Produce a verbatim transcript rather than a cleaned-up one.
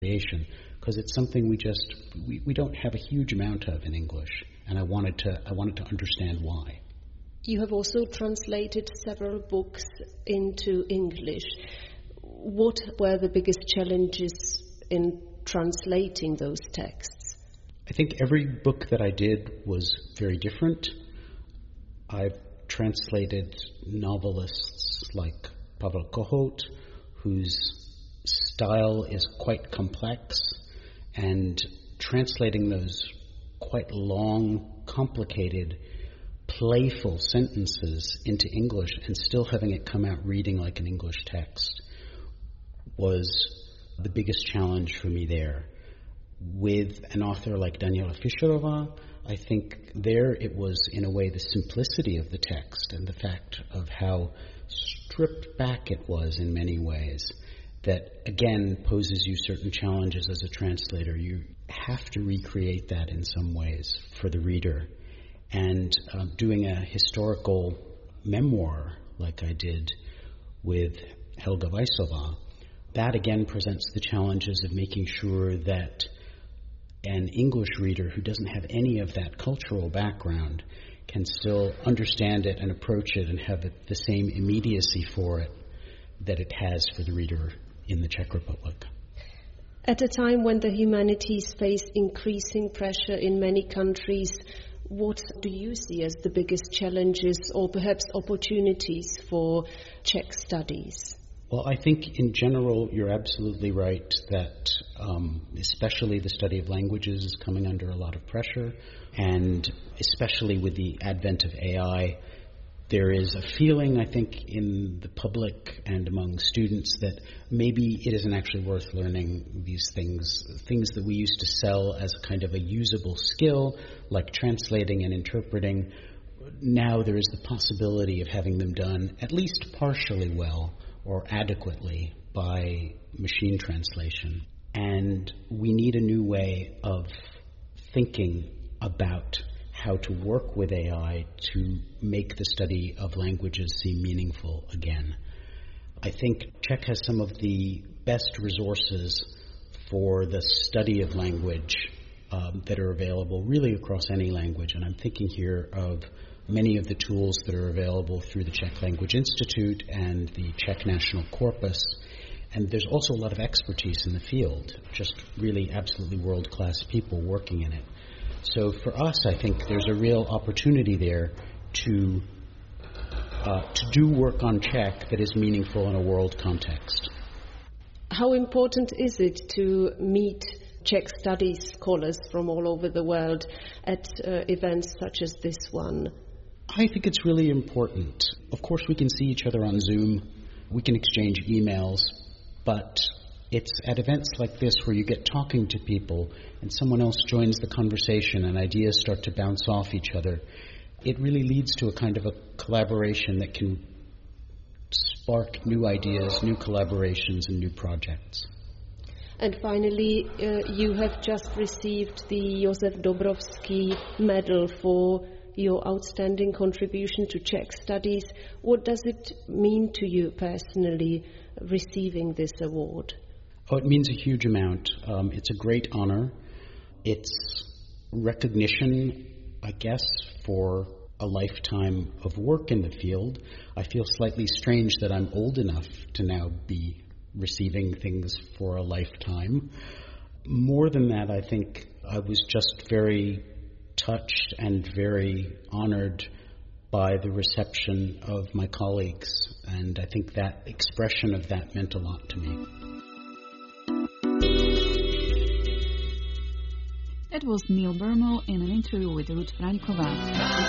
creation, because it's something we just, we, we don't have a huge amount of in English, and I wanted to, I wanted to understand why. You have also translated several books into English. What were the biggest challenges in translating those texts? I think every book that I did was very different. I've translated novelists like Pavel Kohut, whose style is quite complex, and translating those quite long, complicated, playful sentences into English and still having it come out reading like an English text was the biggest challenge for me there. With an author like Daniela Fischerova, I think there it was, in a way, the simplicity of the text and the fact of how stripped back it was in many ways that, again, poses you certain challenges as a translator. You have to recreate that in some ways for the reader. And uh, doing a historical memoir like I did with Helga Weissova, that again presents the challenges of making sure that an English reader who doesn't have any of that cultural background can still understand it and approach it and have it, the same immediacy for it that it has for the reader in the Czech Republic. At a time when the humanities face increasing pressure in many countries, what do you see as the biggest challenges or perhaps opportunities for Czech studies? Well, I think in general you're absolutely right that um, especially the study of languages is coming under a lot of pressure, and especially with the advent of A I, there is a feeling, I think, in the public and among students that maybe it isn't actually worth learning these things, things that we used to sell as a kind of a usable skill, like translating and interpreting. Now there is the possibility of having them done at least partially well or adequately by machine translation. And we need a new way of thinking about how to work with A I to make the study of languages seem meaningful again. I think Czech has some of the best resources for the study of language um, that are available really across any language. And I'm thinking here of many of the tools that are available through the Czech Language Institute and the Czech National Corpus. And there's also a lot of expertise in the field, just really absolutely world-class people working in it. So for us, I think there's a real opportunity there to uh, to do work on Czech that is meaningful in a world context. How important is it to meet Czech studies scholars from all over the world at uh, events such as this one? I think it's really important. Of course, we can see each other on Zoom. We can exchange emails. But it's at events like this where you get talking to people and someone else joins the conversation and ideas start to bounce off each other. It really leads to a kind of a collaboration that can spark new ideas, new collaborations, and new projects. And finally, uh, you have just received the Josef Dobrovský Medal for your outstanding contribution to Czech studies. What does it mean to you personally, receiving this award? Oh, it means a huge amount. Um, it's a great honor. It's recognition, I guess, for a lifetime of work in the field. I feel slightly strange that I'm old enough to now be receiving things for a lifetime. More than that, I think I was just very touched and very honored by the reception of my colleagues, and I think that expression of that meant a lot to me. That was Neil Bermel in an interview with Ruth Franková.